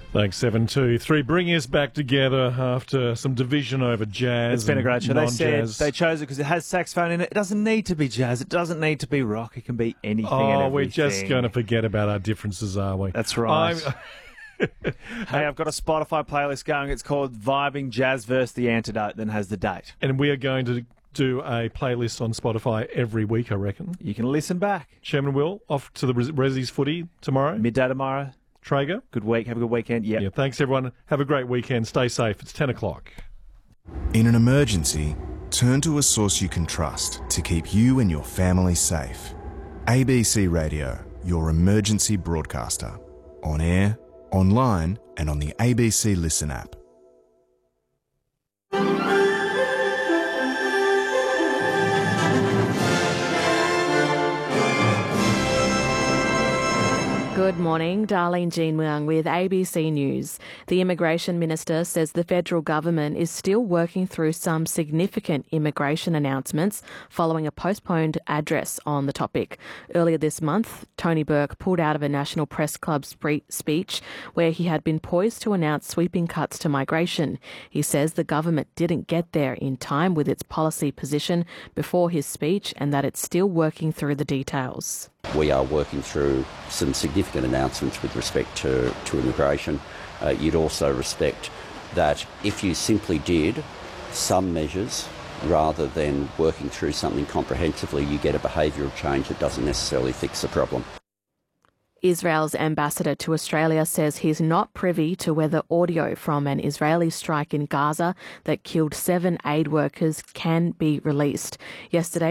Thanks, 723. Bringing us back together after some division over jazz. It's been a great show. Non-jazz. They chose it because it has saxophone in it. It does't need to be jazz. It doesn't need to be rock. It can be anything and everything. We're just going to forget about our differences, are we? That's right. Hey, I've got a Spotify playlist going. It's called Vibing Jazz vs. The Antidote, then has the date. And we are going to do a playlist on Spotify every week, I reckon. You can listen back. Chairman Will, off to the Resi's footy tomorrow. Midday tomorrow. Traeger. Good week. Have a good weekend. Yep. Yeah. Thanks, everyone. Have a great weekend. Stay safe. It's 10 o'clock. In an emergency, turn to a source you can trust to keep you and your family safe. ABC Radio, your emergency broadcaster. On air, online, and on the ABC Listen app. Good morning, Darlene Jean Muang with ABC News. The Immigration Minister says the federal government is still working through some significant immigration announcements following a postponed address on the topic. Earlier this month, Tony Burke pulled out of a National Press Club speech where he had been poised to announce sweeping cuts to migration. He says the government didn't get there in time with its policy position before his speech and that it's still working through the details. We are working through some significant announcements with respect to immigration. You'd also respect that if you simply did some measures rather than working through something comprehensively, you get a behavioural change that doesn't necessarily fix the problem. Israel's ambassador to Australia says he's not privy to whether audio from an Israeli strike in Gaza that killed 7 aid workers can be released. Yesterday,